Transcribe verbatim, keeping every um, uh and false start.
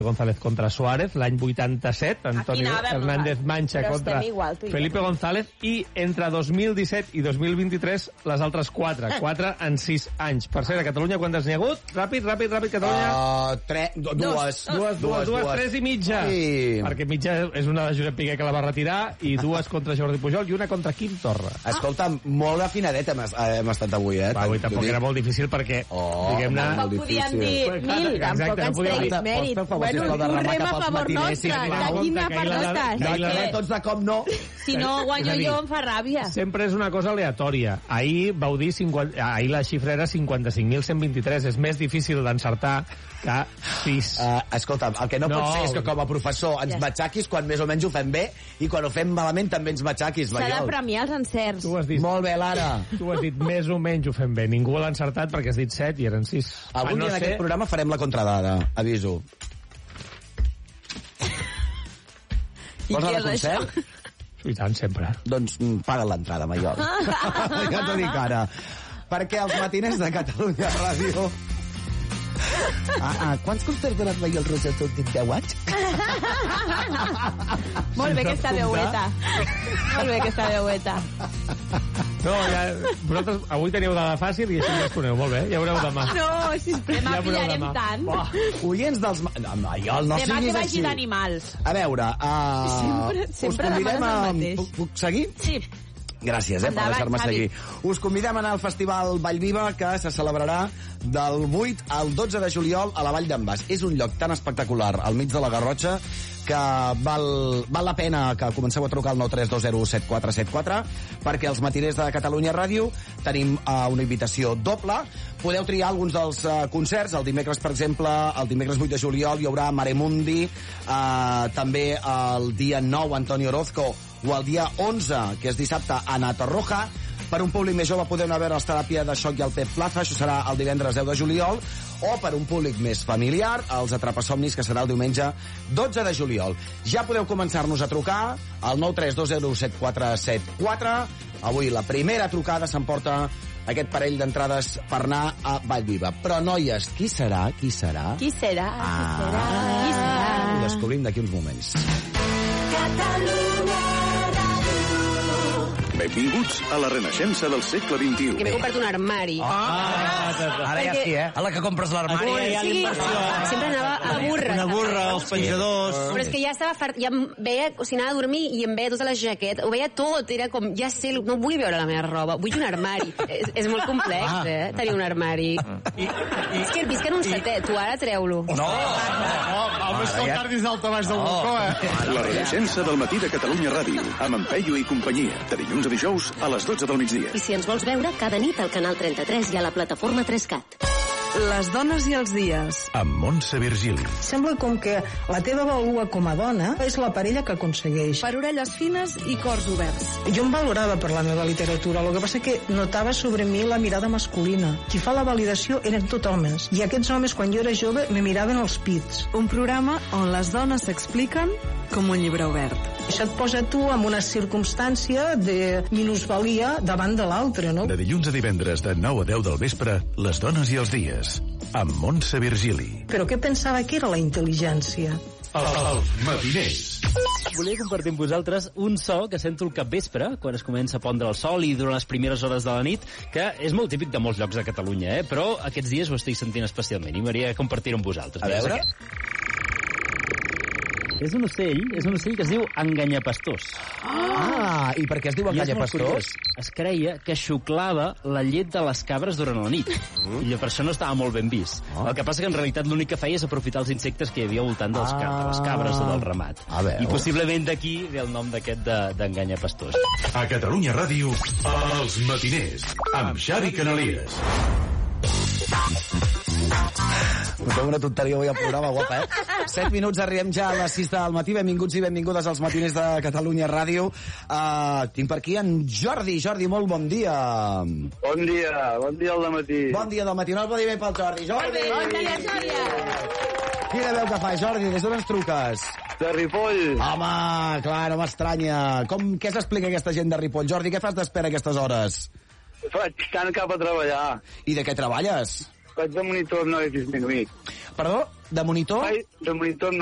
González contra Suárez, l'any vuitanta-set, Antonio Hernández Mancha contra igual, Felipe González, i entre dos mil disset i dos mil vint-i-tres les altres quatre, quatre en sis anys. Per cert, a Catalunya quantes n'hi ha hagut? Ràpid, ràpid, ràpid, Catalunya. Uh, tre, dues. Dues, dues, dues, dues, tres i mitja. Sí. Perquè mitja és una de Josep Piqué que la va retirar, i dues contra Jordi Pujol i una contra Quim Torra. Escolta, molt afinadet hem, hem estat avui, eh? Va, avui tampoc era molt difícil perquè, oh, diguem-ne... Tampoc podíem dir mil, tampoc ens treguis mèrit. Bueno, un rem a favor nostre, de quina part estàs? De tots de com no. Si no guanyo jo em fa ràbia. Sempre és una cosa aleatòria. Ahir vau dir... Ahir la xifra era cinquanta-cinc mil cent vint-i-tres. És més difícil d'encertar que sis. Uh, escolta, el que no, no pot ser és que com a professor ens matxaquis quan més o menys ho fem bé i quan ho fem malament també ens matxaquis. S'ha de premiar els encerts. Dit, molt bé, Lara. Tu has dit més o menys ho fem bé. Ningú l'ha encertat perquè has dit set i eren sis. Algun dia en aquest programa farem la contradada, aviso. I què és això? I tant, sempre. Doncs paga l'entrada, Maiol. Ja t'ho dic ara. Perquè els matiners de Catalunya Ràdio... Ah, ah, quants concerts donat Maiol Roser tot dit deu anys? Molt bé aquesta veueta. Molt bé aquesta veueta. No, ja, vosaltres avui teníeu dada fàcil i així ja responeu. Molt bé, ja veureu demà. No, sisplau, demà ja pillarem tant. Oh, oients dels... No, Maiol, no demà siguis que vagi així. D'animals. A veure, uh, sempre, sempre us convidem a... Puc, puc seguir? Sí. Gràcies, eh, per deixar-me seguir. Us convidem a anar al Festival Vallviva, que se celebrarà del vuit al dotze de juliol a la Vall d'en Bas. És un lloc tan espectacular, al mig de la Garrotxa, que val, val la pena que comenceu a trucar al nou tres dos zero set quatre set quatre, perquè els matiners de Catalunya Ràdio tenim uh, una invitació doble. Podeu triar alguns dels uh, concerts. El dimecres, per exemple, el dimecres vuit de juliol hi haurà Maremundi, uh, també el dia nou Antonio Orozco, o el dia onze, que és dissabte, Ana Torroja. Per un públic més jove podeu anar a veure els Teràpia de Xoc i el Pep Plaza, això serà el divendres deu de juliol, o per un públic més familiar, els Atrapasomnis, que serà el diumenge dotze de juliol. Ja podeu començar-nos a trucar al nou tres dos zero set quatre set quatre. Avui la primera trucada s'emporta aquest parell d'entrades per anar a Vallviva. Però, noies, qui serà? Qui serà? Qui serà? Ah, qui serà? Qui serà? Ho descobrim d'aquí uns moments. Catalunya. Benvinguts a la renaixença del segle vint-i-u. Que m'he comprat un armari. Ah, ah, ara ja sí, eh? A la que compres l'armari. Sí, sempre anava a burra. Una burra, els penjadors... Però és que ja estava fart, ja em veia, o sigui, anava a dormir i em veia tota la jaqueta, ho veia tot, era com, ja sé, no vull veure la meva roba, vull un armari. és, és molt complex, eh, tenir un armari. I, i, és que visc en un setè, tu ara treu-lo. No, no, home, és que el tardis d'alta baix del balcó, eh? La renaixença del matí de Catalunya Ràdio, amb en Peyu i companyia, de dilluns a dijous a les dotze del migdia. I si ens vols veure, cada nit al canal trenta-tres i a la plataforma tres cat. Les dones i els dies. Amb Montse Virgili. Sembla com que la teva vàlua com a dona és la parella que aconsegueix. Per orelles fines i cors oberts. Jo em valorava per la meva literatura, el que passa que notava sobre mi la mirada masculina. Qui fa la validació eren tot homes. I aquests homes, quan jo era jove, me miraven els pits. Un programa on les dones s'expliquen com un llibre obert. Això et posa tu en una circumstància de minusvalia davant de l'altre, no? De dilluns a divendres de nou a deu del vespre, les dones i els dies, amb Montse Virgili. Però què pensava que era la intel·ligència? Els matiners. Volia compartir amb vosaltres un so que sento el capvespre, quan es comença a pondre el sol i durant les primeres hores de la nit, que és molt típic de molts llocs de Catalunya, eh? Però aquests dies ho estic sentint especialment i m'agradaria compartir-ho amb vosaltres. A veure... És un ocell, és un ocell que es diu enganyapastors. Ah, i per què es diu enganyapastors? Es creia que xuclava la llet de les cabres durant la nit. Mm. I per això no estava molt ben vist. Ah. El que passa que en realitat l'únic que feia és aprofitar els insectes que hi havia al voltant dels ah. de les cabres o del ramat. I possiblement d'aquí ve el nom d'aquest d'enganyapastors. A Catalunya Ràdio, els matiners, amb Xavi Canalies. Us fem una tonteria avui al programa, guapa, eh? set minuts, arribem ja a les sis del matí. Benvinguts i benvingudes als matiners de Catalunya Ràdio. Uh, tinc per aquí en Jordi. Jordi, molt bon dia. Bon dia, bon dia al matí. Bon dia del matí. Un aplaudiment pel Jordi. Jordi! Bon dia, Jordi! Quina veu que fa, Jordi? Des d'on ens truques? De Ripoll. Home, clar, no m'estranya. Com, què s'explica aquesta gent de Ripoll? Jordi, què fas d'espera a aquestes hores? Faig tant cap a treballar. I de què treballes? Vaig de monitor no he disminuït. Perdó? De monitor? Vaig de monitor